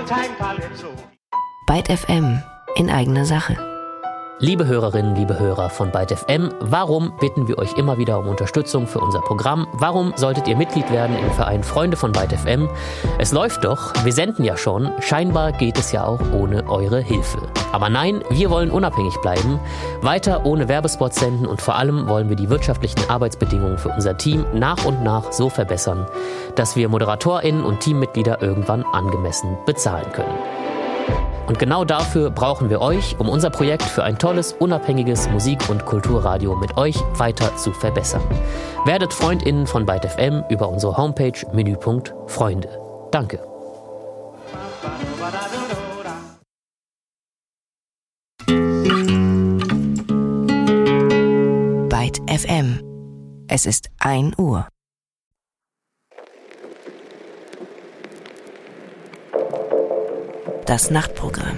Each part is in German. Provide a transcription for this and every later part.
Byte FM in eigener Sache. Liebe Hörerinnen, liebe Hörer von Byte FM, warum bitten wir euch immer wieder um Unterstützung für unser Programm? Warum solltet ihr Mitglied werden im Verein Freunde von Byte FM? Es läuft doch, wir senden ja schon, scheinbar geht es ja auch ohne eure Hilfe. Aber nein, wir wollen unabhängig bleiben, weiter ohne Werbespots senden und vor allem wollen wir die wirtschaftlichen Arbeitsbedingungen für unser Team nach und nach so verbessern, dass wir ModeratorInnen und Teammitglieder irgendwann angemessen bezahlen können. Und genau dafür brauchen wir euch, um unser Projekt für ein tolles, unabhängiges Musik- und Kulturradio mit euch weiter zu verbessern. Werdet FreundInnen von Byte FM über unsere Homepage Menüpunkt Freunde. Danke. Byte FM. Es ist 1 Uhr. Das Nachtprogramm.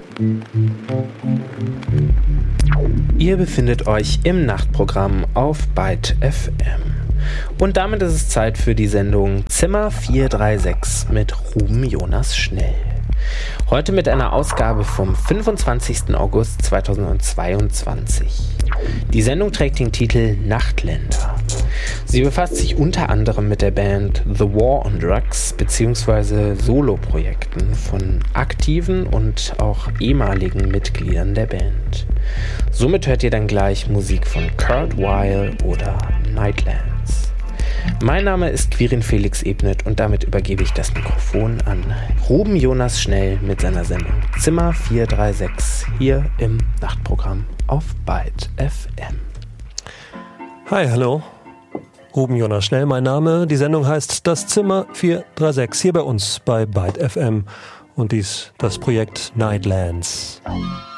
Ihr befindet euch im Nachtprogramm auf Byte FM. Und damit ist es Zeit für die Sendung Zimmer 436 mit Ruben Jonas Schnell. Heute mit einer Ausgabe vom 25. August 2022. Die Sendung trägt den Titel Nachtländer. Sie befasst sich unter anderem mit der Band The War on Drugs bzw. Soloprojekten von aktiven und auch ehemaligen Mitgliedern der Band. Somit hört ihr dann gleich Musik von Kurt Weill oder Nightlands. Mein Name ist Quirin Felix Ebnet und damit übergebe ich das Mikrofon an Ruben Jonas Schnell mit seiner Sendung Zimmer 436 hier im Nachtprogramm auf Byte FM. Hi, hallo. Ruben Jonas Schnell, mein Name. Die Sendung heißt Das Zimmer 436 hier bei uns bei Byte FM und dies das Projekt Nightlands.